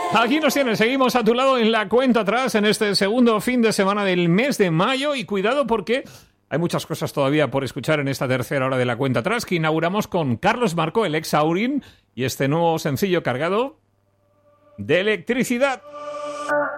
Aquí nos tienes, seguimos a tu lado en la cuenta atrás en este segundo fin de semana del mes de mayo y cuidado porque hay muchas cosas todavía por escuchar en esta tercera hora de la cuenta atrás que inauguramos con Carlos Marco, el ex Aurin, y este nuevo sencillo cargado de electricidad.